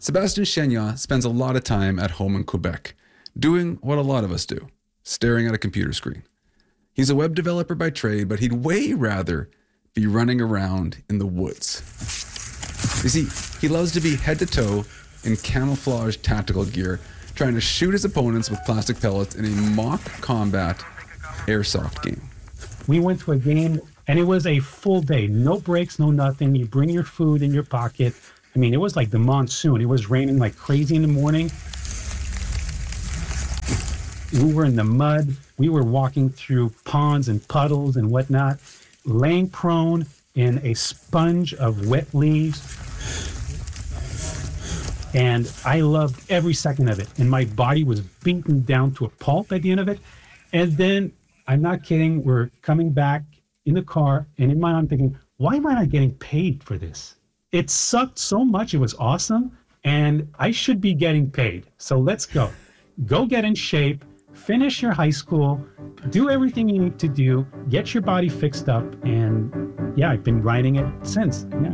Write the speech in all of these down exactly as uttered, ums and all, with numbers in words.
Sébastien Chagnon spends a lot of time at home in Quebec, doing what a lot of us do, staring at a computer screen. He's a web developer by trade, but he'd way rather be running around in the woods. You see, he loves to be head to toe in camouflage tactical gear, trying to shoot his opponents with plastic pellets in a mock combat airsoft game. We went to a game, and it was a full day. No breaks, no nothing. You bring your food in your pocket. I mean, it was like the monsoon. It was raining like crazy in the morning. We were in the mud. We were walking through ponds and puddles and whatnot, laying prone in a sponge of wet leaves. And I loved every second of it. And my body was beaten down to a pulp at the end of it. And then, I'm not kidding, we're coming back in the car. And in my mind, I'm thinking, why am I not getting paid for this? It sucked so much. It was awesome. And I should be getting paid. So let's go. Go get in shape. Finish your high school. Do everything you need to do. Get your body fixed up. And yeah, I've been riding it since. Yeah.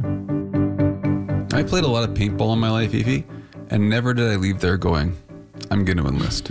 I played a lot of paintball in my life, Evie, and never did I leave there going, I'm going to enlist.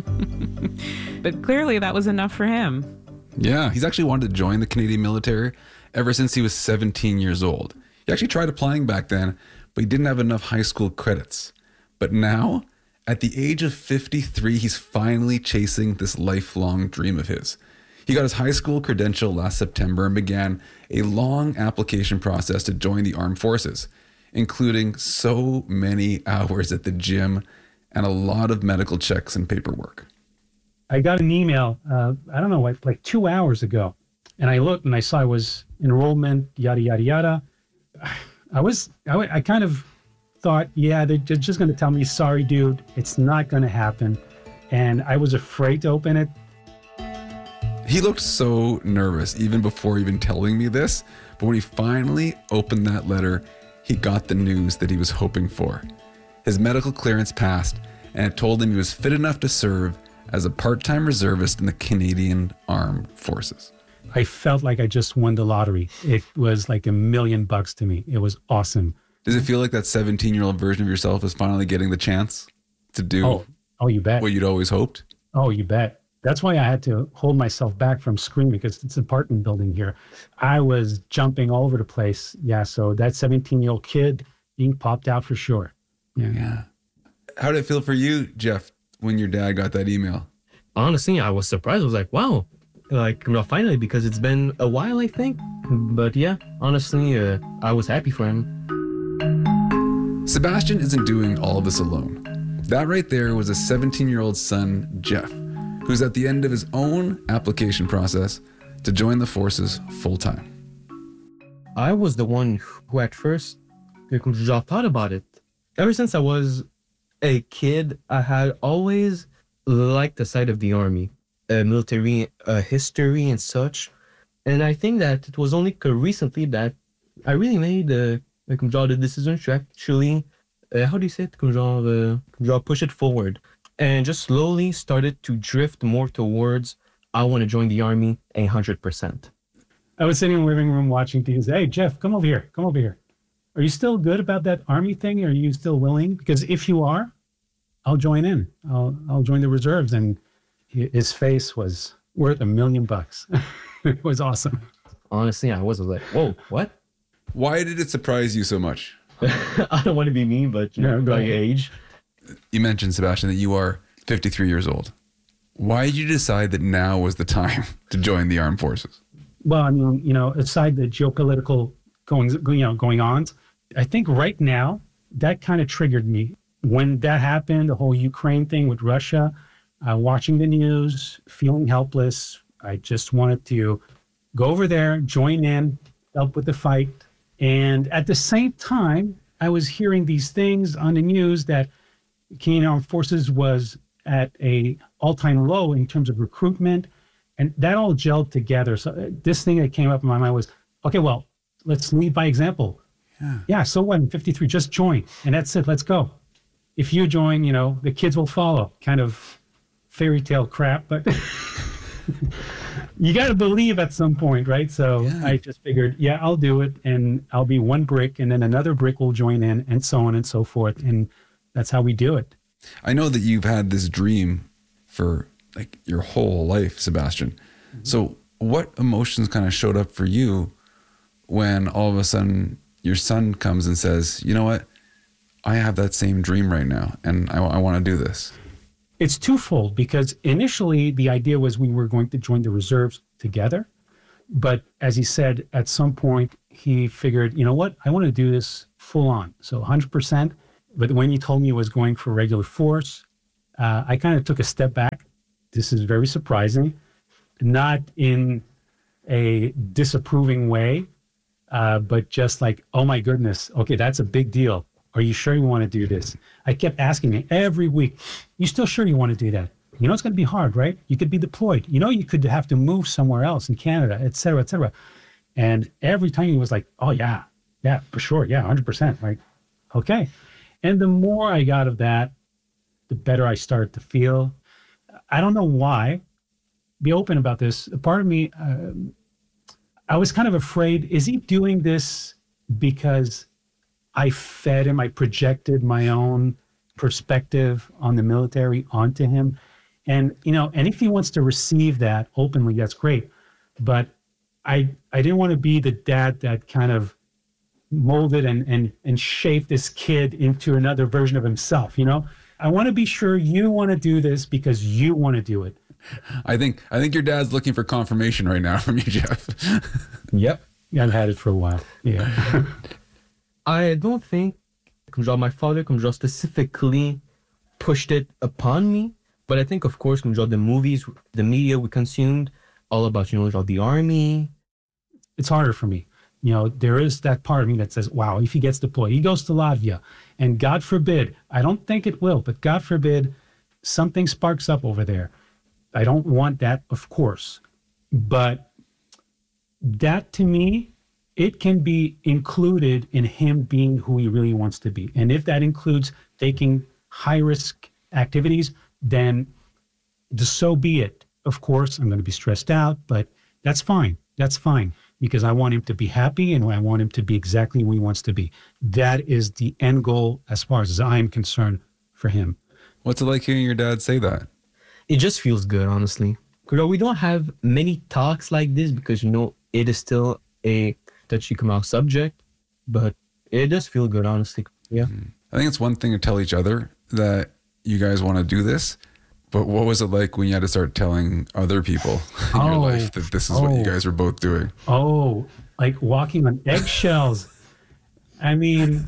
But clearly that was enough for him. Yeah, he's actually wanted to join the Canadian military ever since he was seventeen years old. He actually tried applying back then, but he didn't have enough high school credits. But now, at the age of fifty-three, he's finally chasing this lifelong dream of his. He got his high school credential last September and began a long application process to join the armed forces, including so many hours at the gym and a lot of medical checks and paperwork. I got an email, uh, I don't know, like, like two hours ago. And I looked and I saw it was enrollment, yada, yada, yada. I was, I, I kind of thought, yeah, they're just going to tell me, sorry, dude, it's not going to happen. And I was afraid to open it. He looked so nervous even before even telling me this. But when he finally opened that letter, he got the news that he was hoping for. His medical clearance passed, and it told him he was fit enough to serve as a part-time reservist in the Canadian Armed Forces. I felt like I just won the lottery. It was like a million bucks to me. It was awesome. Does it feel like that seventeen-year-old version of yourself is finally getting the chance to do oh, oh, you bet. what you'd always hoped? Oh, you bet. That's why I had to hold myself back from screaming, because it's an apartment building here. I was jumping all over the place. Yeah, so that seventeen-year-old kid being popped out for sure. Yeah. yeah. How did it feel for you, Jeff, when your dad got that email? Honestly, I was surprised. I was like, wow, like, you know, finally, because it's been a while, I think. But yeah, honestly, uh, I was happy for him. Sébastien isn't doing all of this alone. That right there was a seventeen-year-old son, Jeff, who's at the end of his own application process to join the forces full-time. I was the one who at first thought about it. Ever since I was a kid, I had always liked the side of the army, uh, military uh, history and such. And I think that it was only recently that I really made uh, like, genre, the decision to actually, uh, how do you say it? Genre, uh, genre, push it forward. And just slowly started to drift more towards, I want to join the army one hundred percent. I was sitting in the living room watching T V. Hey, Jeff, come over here. Come over here. Are you still good about that army thing? Are you still willing? Because if you are, I'll join in. I'll I'll join the reserves. And his face was worth a million bucks. It was awesome. Honestly, I was like, whoa, what? Why did it surprise you so much? I don't want to be mean, but you know, by age. You mentioned, Sébastien, that you are fifty-three years old. Why did you decide that now was the time to join the armed forces? Well, I mean, you know, aside the geopolitical going, you know, going on, I think right now that kind of triggered me. When that happened, the whole Ukraine thing with Russia, uh, watching the news, feeling helpless, I just wanted to go over there, join in, help with the fight. And at the same time, I was hearing these things on the news that Canadian Armed Forces was at a all-time low in terms of recruitment, and that all gelled together. So this thing that came up in my mind was, okay, well, let's lead by example. Yeah, yeah so what, I'm fifty-three, just join, and that's it, let's go. If you join, you know, the kids will follow, kind of fairy tale crap, but you got to believe at some point, right? So Yeah. I just figured, yeah, I'll do it, and I'll be one brick, and then another brick will join in, and so on and so forth, and that's how we do it. I know that you've had this dream for like your whole life, Sebastian. Mm-hmm. So what emotions kind of showed up for you when all of a sudden your son comes and says, you know what, I have that same dream right now, and I, I want to do this? It's twofold, because initially the idea was we were going to join the reserves together. But as he said, at some point he figured, you know what, I want to do this full on. So one hundred percent. But when he told me he was going for regular force, uh, I kind of took a step back. This is very surprising, not in a disapproving way, uh, but just like, oh my goodness, okay, that's a big deal. Are you sure you want to do this? I kept asking him every week, you still sure you want to do that? You know, it's going to be hard, right? You could be deployed. You know, you could have to move somewhere else in Canada, et cetera, et cetera. And every time he was like, oh yeah, yeah, for sure. Yeah, one hundred percent. Like, okay. And the more I got of that, the better I started to feel. I don't know why. Be open about this. A part of me, uh, I was kind of afraid, is he doing this because I fed him, I projected my own perspective on the military onto him? And, you know, and if he wants to receive that openly, that's great. But I I didn't want to be the dad that kind of molded and and and shaped this kid into another version of himself, you know? I want to be sure you want to do this because you want to do it. I think I think your dad's looking for confirmation right now from you, Jeff. Yep. Yeah, I've had it for a while. Yeah. I don't think comme genre, my father comme genre, specifically pushed it upon me, but I think, of course, comme genre, the movies, the media we consumed, all about, you know, genre, the army. It's harder for me. You know, there is that part of me that says, wow, if he gets deployed, he goes to Latvia, and God forbid, I don't think it will, but God forbid, something sparks up over there. I don't want that, of course. But that, to me, it can be included in him being who he really wants to be. And if that includes taking high-risk activities, then so be it. Of course, I'm going to be stressed out, but that's fine. That's fine, because I want him to be happy and I want him to be exactly who he wants to be. That is the end goal as far as I'm concerned for him. What's it like hearing your dad say that? It just feels good, honestly. Because we don't have many talks like this because, you know, it is still a touchy come out subject, but it does feel good, honestly. Yeah. I think it's one thing to tell each other that you guys want to do this, but what was it like when you had to start telling other people in your Oh, life that this is what you oh. guys were both doing? Oh, like walking on eggshells. I mean,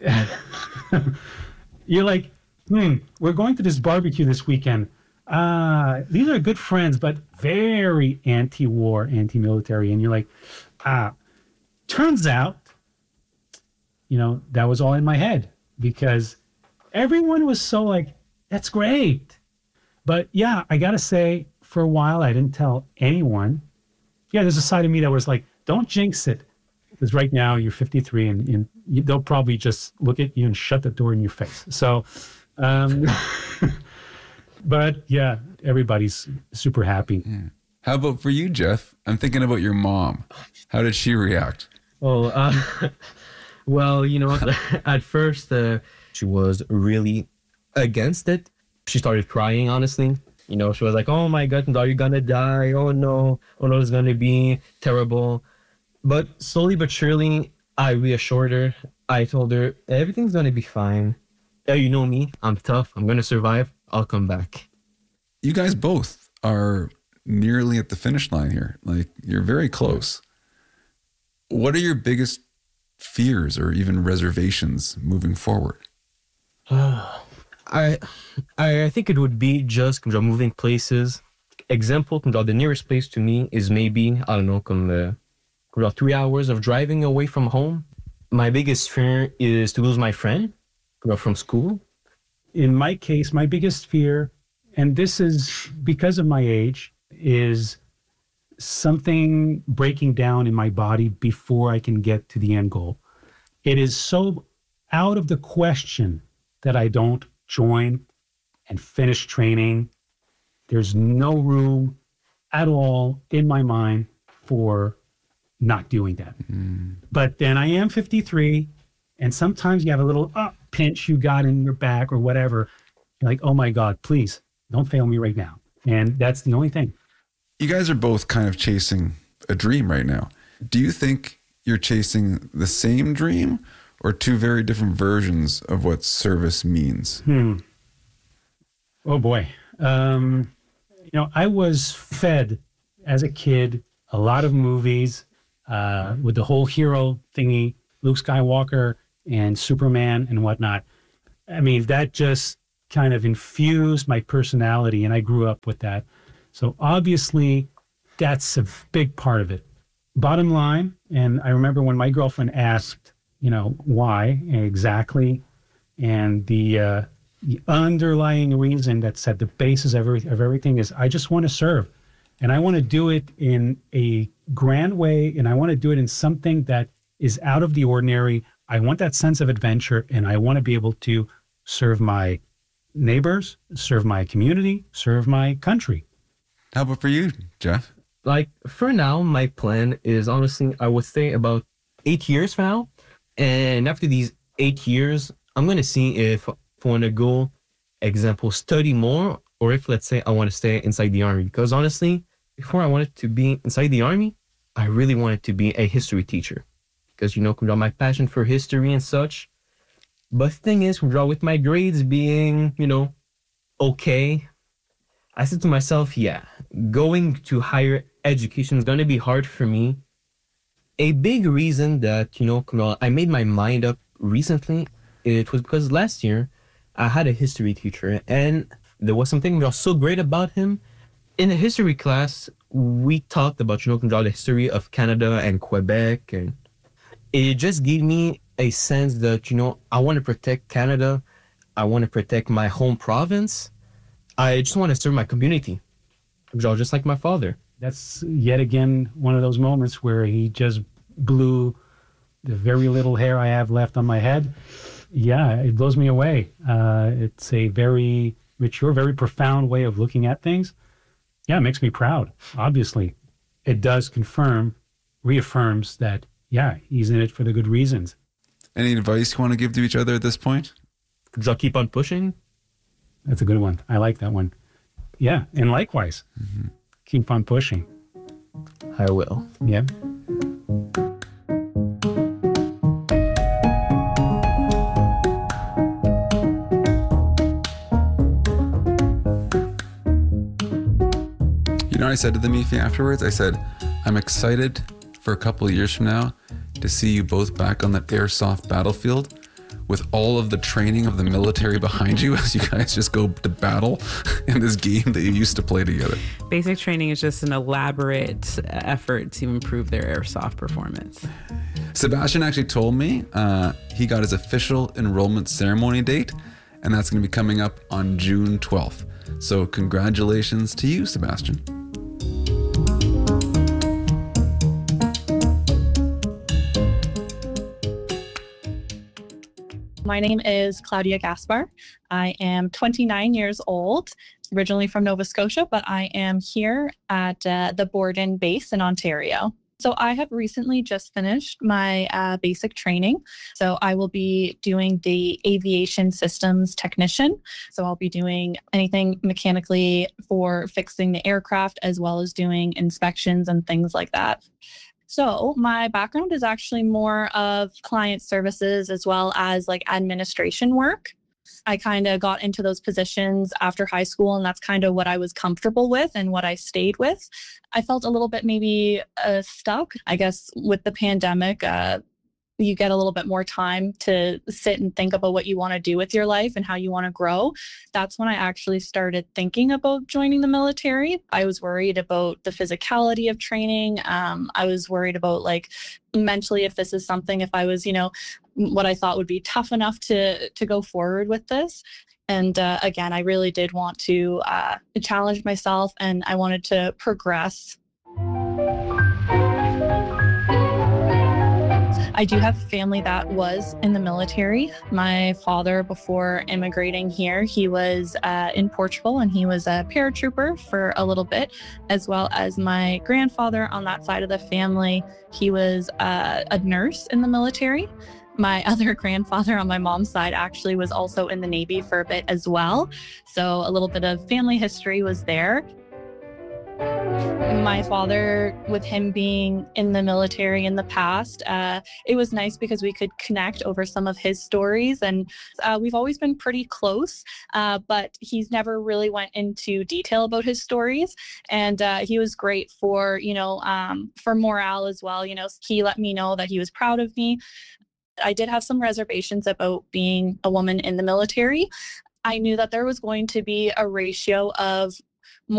you're like, hmm, we're going to this barbecue this weekend. Uh, these are good friends, but very anti-war, anti-military. And you're like, ah, turns out, you know, that was all in my head because everyone was so like, that's great. But yeah, I got to say, for a while, I didn't tell anyone. Yeah, there's a side of me that was like, don't jinx it. Because right now you're fifty-three and, and you, they'll probably just look at you and shut the door in your face. So, um, but yeah, everybody's super happy. Yeah. How about for you, Jeff? I'm thinking about your mom. How did she react? Oh, uh, well, you know, at first uh, she was really against it. She started crying, honestly. You know, she was like, oh my God, are you gonna die? Oh no, oh no, it's gonna be terrible. But slowly but surely, I reassured her. I told her, everything's gonna be fine. Yeah, you know me, I'm tough, I'm gonna survive, I'll come back. You guys both are nearly at the finish line here. Like, you're very close. What are your biggest fears or even reservations moving forward? I I think it would be just comme genre, moving places. Example, comme genre, the nearest place to me is maybe, I don't know, comme, uh, comme genre, three hours of driving away from home. My biggest fear is to lose my friend comme genre, from school. In my case, my biggest fear, and this is because of my age, is something breaking down in my body before I can get to the end goal. It is so out of the question that I don't join and finish training. There's no room at all in my mind for not doing that. Mm. But then I am fifty-three, and sometimes you have a little uh, pinch you got in your back or whatever. You're like, oh my God, please don't fail me right now. And that's the only thing. You guys are both kind of chasing a dream right now. Do you think you're chasing the same dream or two very different versions of what service means? Hmm. Oh boy. Um, you know, I was fed as a kid a lot of movies uh, with the whole hero thingy, Luke Skywalker and Superman and whatnot. I mean, that just kind of infused my personality, and I grew up with that. So obviously, that's a big part of it. Bottom line, and I remember when my girlfriend asked, you know, why exactly, and the uh, the underlying reason that's at the basis of, every, of everything is I just want to serve. And I want to do it in a grand way, and I want to do it in something that is out of the ordinary. I want that sense of adventure, and I want to be able to serve my neighbors, serve my community, serve my country. How about for you, Jeff? Like, for now, my plan is honestly, I would say about eight years from now. And after these eight years, I'm going to see if I want to go, example, study more, or if, let's say, I want to stay inside the army. Because honestly, before I wanted to be inside the army, I really wanted to be a history teacher. Because, you know, my passion for history and such. But the thing is, with my grades being, you know, okay, I said to myself, yeah, going to higher education is going to be hard for me. A big reason that, you know, I made my mind up recently, it was because last year I had a history teacher, and there was something that was so great about him. In the history class, we talked about, you know, the history of Canada and Quebec, and it just gave me a sense that, you know, I want to protect Canada. I want to protect my home province. I just want to serve my community, just like my father. That's yet again one of those moments where he just blew the very little hair I have left on my head. Yeah, it blows me away. Uh, it's a very mature, very profound way of looking at things. Yeah, it makes me proud, obviously. It does confirm, reaffirms that, yeah, he's in it for the good reasons. Any advice you want to give to each other at this point? Just keep on pushing. That's a good one. I like that one. Yeah, and likewise, mm-hmm. Keep on pushing. I will. Yeah. You know what I said to the Mifi afterwards? I said, I'm excited for a couple of years from now to see you both back on that airsoft battlefield with all of the training of the military behind you as you guys just go to battle in this game that you used to play together. Basic training is just an elaborate effort to improve their airsoft performance. Sebastian actually told me uh, he got his official enrollment ceremony date, and that's going to be coming up on June twelfth. So congratulations to you, Sebastian. My name is Claudia Gaspar. I am twenty-nine years old, originally from Nova Scotia, but I am here at uh, the Borden base in Ontario. So I have recently just finished my uh, basic training. So I will be doing the aviation systems technician. So I'll be doing anything mechanically for fixing the aircraft, as well as doing inspections and things like that. So my background is actually more of client services as well as like administration work. I kind of got into those positions after high school, and that's kind of what I was comfortable with and what I stayed with. I felt a little bit maybe uh, stuck. I guess with the pandemic, uh, you get a little bit more time to sit and think about what you want to do with your life and how you want to grow. That's when I actually started thinking about joining the military. I was worried about the physicality of training. Um, I was worried about like mentally, if this is something, if I was, you know, what I thought would be tough enough to, to go forward with this. And uh, again, I really did want to uh, challenge myself, and I wanted to progress. I do have family that was in the military. My father, before immigrating here, he was uh, in Portugal and he was a paratrooper for a little bit, as well as my grandfather on that side of the family. He was uh, a nurse in the military. My other grandfather on my mom's side actually was also in the Navy for a bit as well. So a little bit of family history was there. My father, with him being in the military in the past, uh, it was nice because we could connect over some of his stories, and uh, we've always been pretty close, uh, but he's never really went into detail about his stories, and uh, he was great for, you know, um, for morale as well. You know, he let me know that he was proud of me. I did have some reservations about being a woman in the military. I knew that there was going to be a ratio of